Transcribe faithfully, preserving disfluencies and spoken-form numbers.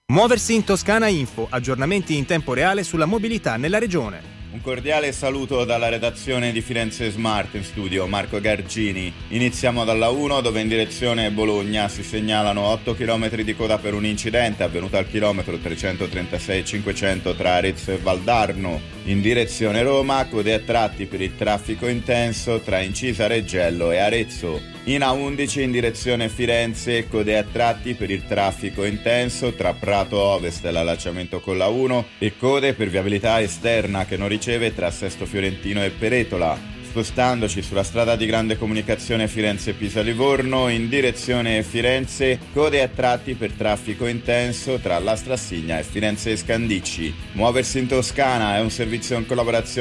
Muoversi in Toscana Info, aggiornamenti in tempo reale sulla mobilità nella regione. Un cordiale saluto dalla redazione di Firenze Smart, in studio Marco Gargini. Iniziamo dalla uno, dove in direzione Bologna si segnalano otto chilometri di coda per un incidente avvenuto al chilometro trecentotrentasei cinquecento tra Arezzo e Valdarno. In direzione Roma, code a tratti per il traffico intenso tra Incisa Reggello e Arezzo. In A undici in direzione Firenze, code a tratti per il traffico intenso tra Prato Ovest e l'allacciamento con la uno e code per viabilità esterna che non riceve tra Sesto Fiorentino e Peretola. Spostandoci sulla strada di grande comunicazione Firenze-Pisa-Livorno, in direzione Firenze, code a tratti per traffico intenso tra la Strassigna e Firenze Scandicci. Muoversi in Toscana è un servizio in collaborazione